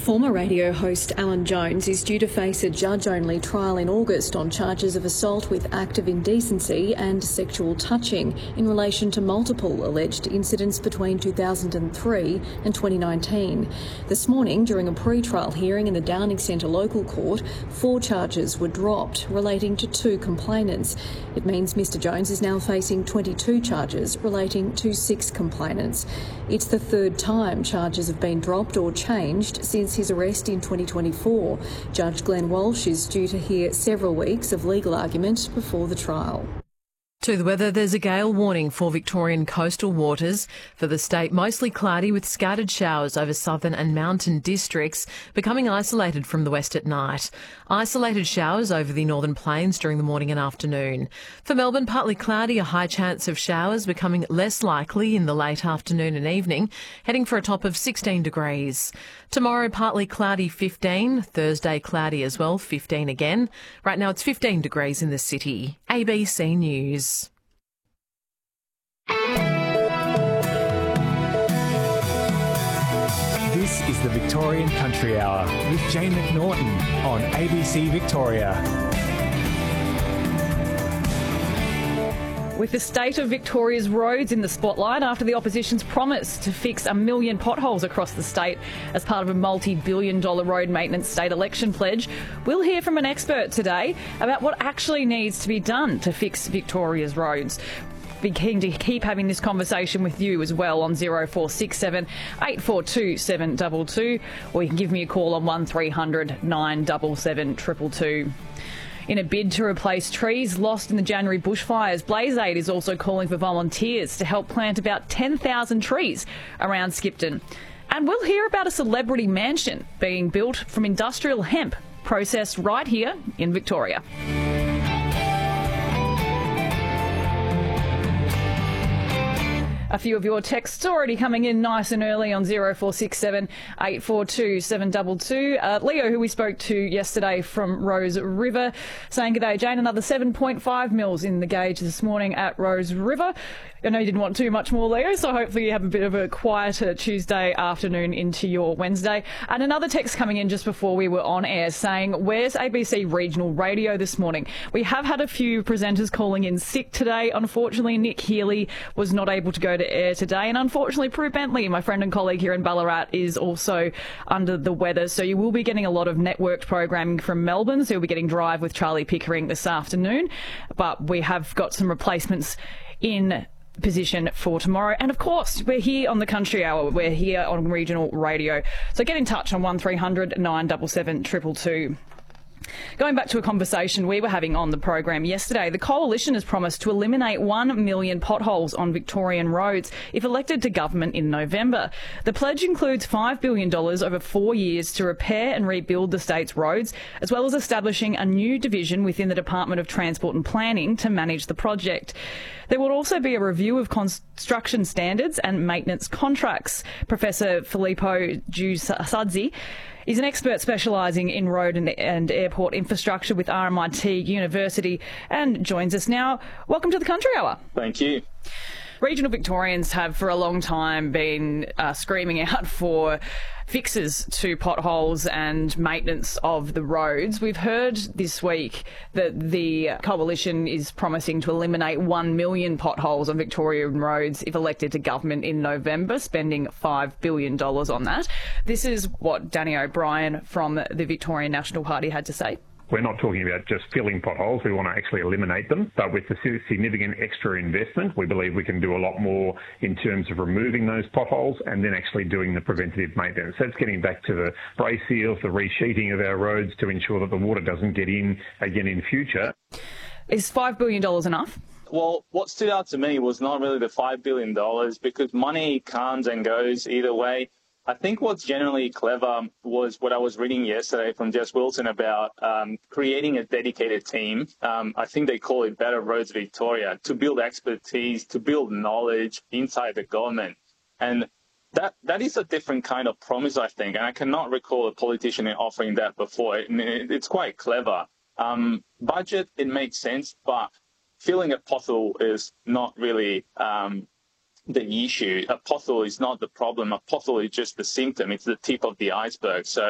Former radio host Alan Jones is due to face a judge-only trial in August on charges of assault with act of indecency and sexual touching in relation to multiple alleged incidents between 2003 and 2019. This morning, during a pre-trial hearing in the Downing Centre local court, 4 charges were dropped relating to 2 complainants. It means Mr Jones is now facing 22 charges relating to 6 complainants. It's the 3rd time charges have been dropped or changed since his arrest in 2024. Judge Glenn Walsh is due to hear several weeks of legal argument before the trial. To the weather, there's a gale warning for Victorian coastal waters. For the state, mostly cloudy with scattered showers over southern and mountain districts, becoming isolated from the west at night. Isolated showers over the northern plains during the morning and afternoon. For Melbourne, partly cloudy, a high chance of showers becoming less likely in the late afternoon and evening, heading for a top of 16 degrees. Tomorrow, partly cloudy, 15. Thursday, cloudy as well, 15 again. Right now, it's 15 degrees in the city. ABC News. This is the Victorian Country Hour with Jane McNaughton on ABC Victoria. With the state of Victoria's roads in the spotlight after the opposition's promise to fix 1 million potholes across the state as part of a multi-billion-dollar road maintenance state election pledge, we'll hear from an expert today about what actually needs to be done to fix Victoria's roads. Be keen to keep having this conversation with you as well on 0467 842 722, or you can give me a call on 1300 977 222. In a bid to replace trees lost in the January bushfires, Blaze Aid is also calling for volunteers to help plant about 10,000 trees around Skipton. And we'll hear about a celebrity mansion being built from industrial hemp processed right here in Victoria. A few of your texts already coming in nice and early on 0467 842 722. Leo, who we spoke to yesterday from Rose River, saying, "G'day, Jane, another 7.5 mils in the gauge this morning at Rose River." I know you didn't want too much more, Leo, so hopefully you have a bit of a quieter Tuesday afternoon into your Wednesday. And another text coming in just before we were on air saying, "Where's ABC Regional Radio this morning?" We have had a few presenters calling in sick today. Unfortunately, Nick Healy was not able to go to air today, and unfortunately Prue Bentley, my friend and colleague here in Ballarat, is also under the weather, so you will be getting a lot of networked programming from Melbourne. So you'll be getting Drive with Charlie Pickering this afternoon, but we have got some replacements in position for tomorrow. And of course, we're here on the Country Hour. We're here on regional radio, so get in touch on 1300 977 222. Going back to a conversation we were having on the program yesterday, the Coalition has promised to eliminate 1 million potholes on Victorian roads if elected to government in November. The pledge includes $5 billion over 4 years to repair and rebuild the state's roads, as well as establishing a new division within the Department of Transport and Planning to manage the project. There will also be a review of construction standards and maintenance contracts. Professor Filippo Giusadzi is an expert specialising in road and airport infrastructure with RMIT University and joins us now. Welcome to the Country Hour. Thank you. Regional Victorians have for a long time been screaming out for fixes to potholes and maintenance of the roads. We've heard this week that the Coalition is promising to eliminate 1 million potholes on Victorian roads if elected to government in November, spending $5 billion on that. This is what Danny O'Brien from the Victorian National Party had to say. We're not talking about just filling potholes. We want to actually eliminate them. But with the significant extra investment, we believe we can do a lot more in terms of removing those potholes and then actually doing the preventative maintenance. That's getting back to the brace seals, the resheeting of our roads to ensure that the water doesn't get in again in future. Is $5 billion enough? Well, what stood out to me was not really the $5 billion because money comes and goes either way. I think what's generally clever was what I was reading yesterday from Jess Wilson about creating a dedicated team. I think they call it Better Roads Victoria, to build expertise, to build knowledge inside the government. And that is a different kind of promise, I think. And I cannot recall a politician offering that before. It's quite clever. Budget, it makes sense, but filling a pothole is not really the issue. A pothole is not the problem. A pothole is just the symptom. It's the tip of the iceberg. So